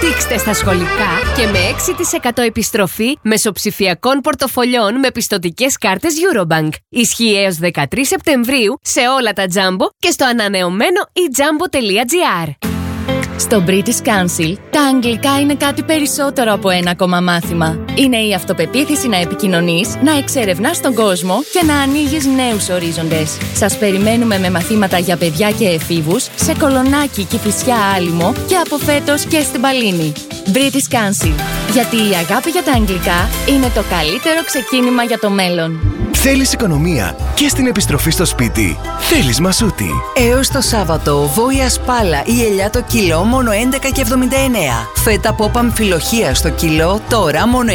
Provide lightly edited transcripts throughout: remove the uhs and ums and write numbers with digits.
Δείξτε στα σχολικά και με 6% επιστροφή μεσοψηφιακών πορτοφολιών με πιστωτικές κάρτες Eurobank. Ισχύει έως 13 Σεπτεμβρίου σε όλα τα Jumbo και στο ανανεωμένο eJumbo.gr. Στο British Council, τα αγγλικά είναι κάτι περισσότερο από ένα ακόμα μάθημα. Είναι η αυτοπεποίθηση να επικοινωνείς, να εξερευνάς τον κόσμο και να ανοίγεις νέους ορίζοντες. Σας περιμένουμε με μαθήματα για παιδιά και εφήβους σε Κολονάκι, Κηφισιά, Άλυμο και από φέτος και στην Παλίνη. British Council. Γιατί η αγάπη για τα αγγλικά είναι το καλύτερο ξεκίνημα για το μέλλον. Θέλεις οικονομία και στην επιστροφή στο σπίτι? Θέλεις Μασούτη. Έως το Σάββατο, βόηα σπάλα ή ελιά το κιλό μόνο 11,79. Φέτα πόπα αμφιλοχία στο κιλό τώρα μόνο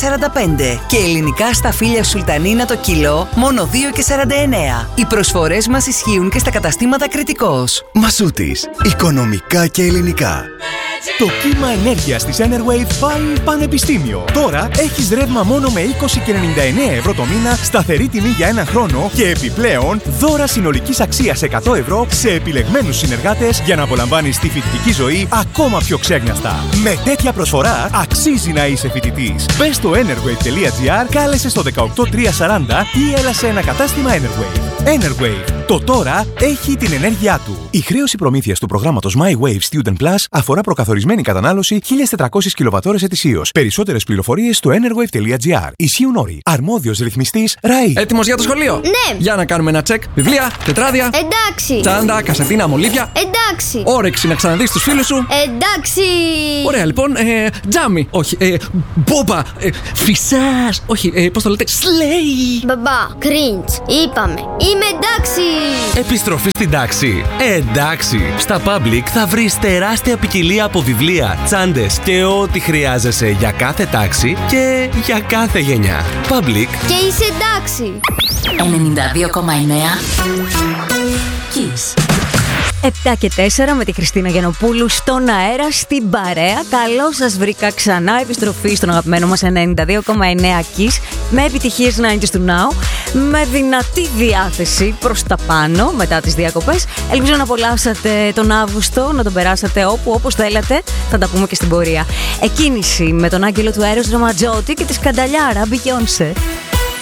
9,45. Και ελληνικά σταφύλια σουλτανίνα το κιλό μόνο 2,49. Οι προσφορές μας ισχύουν και στα καταστήματα Κρητικός. Μασούτης. Οικονομικά και ελληνικά. Το κύμα ενέργειας της Enerwave πάει πανεπιστήμιο. Τώρα έχεις ρεύμα μόνο με 20,99 ευρώ το μήνα, σταθερή τιμή για ένα χρόνο και επιπλέον δώρα συνολικής αξίας 100 ευρώ σε επιλεγμένους συνεργάτες για να απολαμβάνεις τη φοιτητική ζωή ακόμα πιο ξέγνιαστα. Με τέτοια προσφορά αξίζει να είσαι φοιτητής. Μπες στο enerwave.gr, κάλεσε στο 18340 ή έλα σε ένα κατάστημα Enerwave. Enerwave. Το τώρα έχει την ενέργειά του. Η χρέωση προμήθειας του προγράμματος My Wave Student Plus αφορά προκαθορισμένη κατανάλωση 1.400 κιλοβατώρες ετησίως. Περισσότερες πληροφορίες στο enerwave.gr. Ισχύουν όροι. Αρμόδιος ρυθμιστής ΡΑΗ. Έτοιμος για το σχολείο? Ναι. Για να κάνουμε ένα τσεκ. Βιβλία, τετράδια. Εντάξει. Τσάντα, κασετίνα, μολύβια. Εντάξει. Όρεξη να ξαναδείς τους φίλους σου. Εντάξει. Ωραία, λοιπόν. Τζάμι. Όχι. Μπόμπα. Φυσάς. Όχι. Πώς το λέτε? Σλέι. Μπαμπά, cringe. Είπαμε. Είμαι εντάξει. Επιστροφή στην τάξη. Εντάξει. Στα Public θα βρεις τεράστια ποικιλία από βιβλία, τσάντες και ό,τι χρειάζεσαι για κάθε τάξη και για κάθε γενιά. Public. Και είσαι εντάξει. 92,9 Kiss. 7 και 4 με τη Χριστίνα Γιαννοπούλου στον αέρα, στην παρέα. Καλώς σας βρήκα ξανά. Επιστροφή στον αγαπημένο μας 92,9 Kiss. Με επιτυχίες 90's του Now. Με δυνατή διάθεση προς τα πάνω μετά τις διακοπές. Ελπίζω να απολαύσατε τον Αύγουστο, να τον περάσατε όπου όπως θέλατε. Θα τα πούμε και στην πορεία. Εκκίνηση με τον άγγελο του αέρος Ραματζότη και τη σκανταλιάρα Μπικιόνσε.